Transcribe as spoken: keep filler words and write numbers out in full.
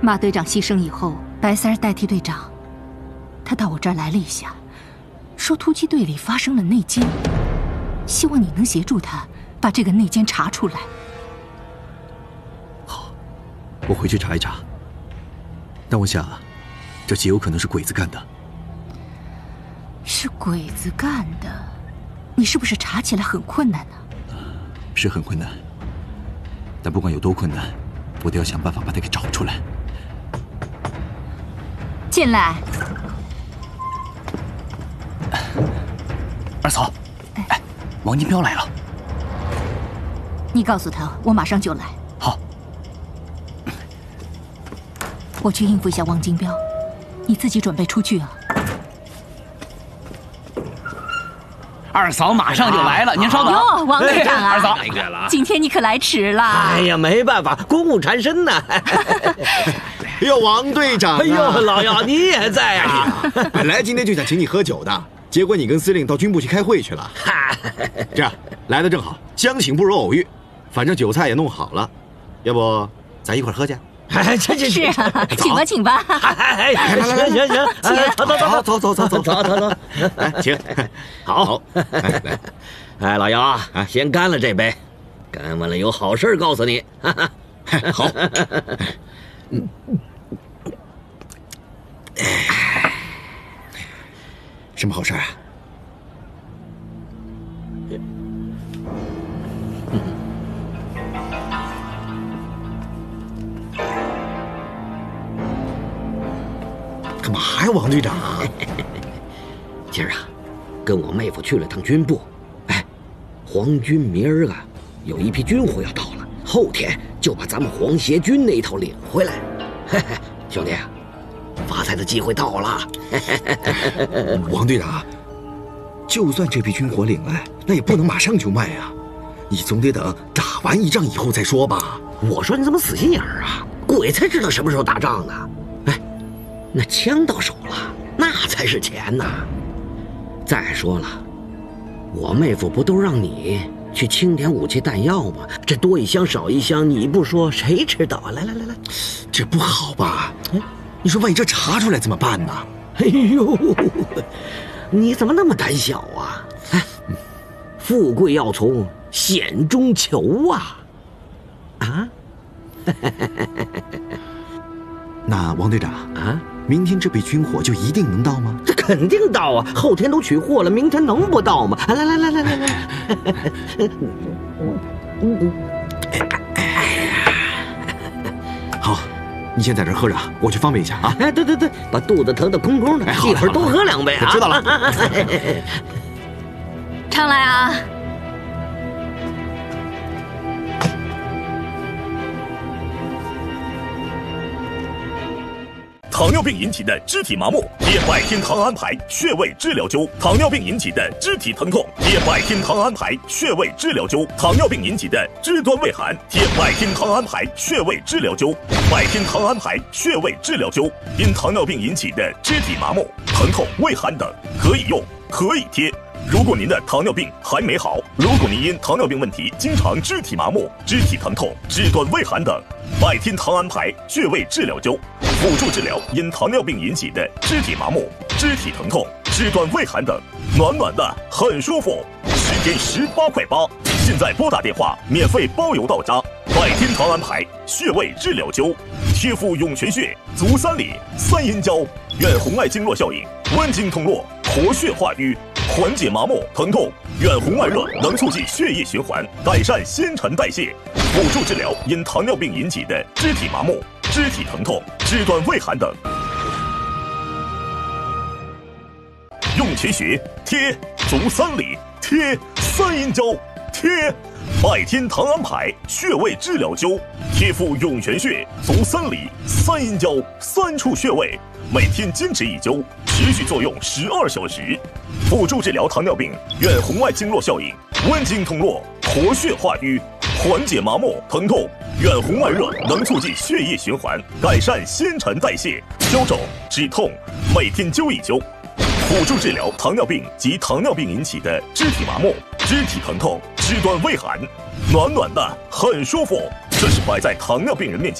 马队长牺牲以后，白三儿代替队长，他到我这儿来了一下，说突击队里发生了内奸，希望你能协助他把这个内奸查出来。 好，我回去查一查。但我想，这极有可能是鬼子干的。 是鬼子干的，你是不是查起来很困难呢？ 是很困难，但不管有多困难，我都要想办法把他给找出来。 进来。 二嫂，哎，王金彪来了。 你告诉他，我马上就来。 好。 我去应付一下王金彪，你自己准备出去啊。 二嫂马上就来了，您稍等。 哟，王队长啊， 二嫂， 今天你可来迟了。 哎呀，没办法，公务缠身呐。 哎呦，王队长、啊！ 哎呦，老姚你也在啊！ 本来今天就想请你喝酒的，结果你跟司令到军部去开会去了。这样来的正好，相请不如偶遇，反正酒菜也弄好了，要不咱一块喝去？ 哎，这这是啊，请吧，请吧。 哎，行行行，走走走走走走走走走走， 来，请。 好，来，哎，老姚啊，先干了这杯，干完了有好事告诉你。 好。 嗯。 什么好事啊？干嘛呀，王队长？ 今儿啊，跟我妹夫去了趟军部，哎，皇军明儿个有一批军火要到了，后天就把咱们皇协军那一套领回来。嘿嘿，兄弟啊，发财的机会到了。 王队长，就算这批军火领来，那也不能马上就卖啊，你总得等打完一仗以后再说吧。 我说你怎么死心眼儿啊？鬼才知道什么时候打仗呢。哎，那枪到手了，那才是钱呐。再说了，我妹夫不都让你去清点武器弹药吗？这多一箱少一箱，你不说谁知道啊？来来来来， 这不好吧？你说万一这查出来怎么办呢？ 哎呦，你怎么那么胆小啊？哎，富贵要从险中求啊！啊？ 那王队长啊，明天这批军火就一定能到吗？ 这肯定到啊！后天都取货了，明天能不到吗？来来来来来来！ 好，你先在这儿喝着，我去方便一下啊！ 哎，对对对，把肚子疼得空空的， 哎、 一会儿多喝两杯啊！ 知道了。 常来啊！ 糖尿病引起的肢体麻木，列百天堂安牌穴位治疗灸；糖尿病引起的肢体疼痛，列百天堂安牌穴位治疗灸；糖尿病引起的肢端胃寒，贴百天堂安牌穴位治疗灸。百天堂安牌穴位治疗灸，因糖尿病引起的肢体麻木、疼痛、胃寒等，可以用，可以贴。如果您的糖尿病还没好，如果您因糖尿病问题经常肢体麻木、肢体疼痛、肢端胃寒等，百天堂安牌穴位治疗灸辅助治疗因糖尿病引起的肢体麻木、肢体疼痛、肢端胃寒等，暖暖的很舒服，十天十八块八，现在拨打电话免费包邮到家。百天堂安牌穴位治疗灸，贴敷涌泉穴、足三里、三阴交，远红外经络效应，温经通络，活血化瘀，缓解麻木疼痛，远红外热能促进血液循环，改善新陈代谢，辅助治疗因糖尿病引起的肢体麻木、肢体疼痛、肢端胃寒等。涌泉穴贴，足三里贴，三阴交贴，百天堂安牌穴位治疗灸，贴敷涌泉穴、足三里、三阴交三处穴位，每天坚持一灸，持续作用十二小时，辅助治疗糖尿病远红外经络效应，温经通络，活血化瘀，缓解麻木疼痛，远红外热能促进血液循环，改善新陈代谢，消肿止痛，每天灸一灸，辅助治疗糖尿病及糖尿病引起的肢体麻木、肢体疼痛、肢端胃寒，暖暖的很舒服。这是摆在糖尿病人面前